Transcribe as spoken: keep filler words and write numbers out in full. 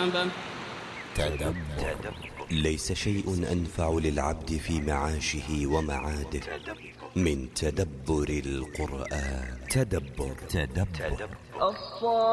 الألباب. تدبر. ليس شيء أنفع للعبد في معاشه ومعاده من تدبر القرآن. تدبر. تدبر.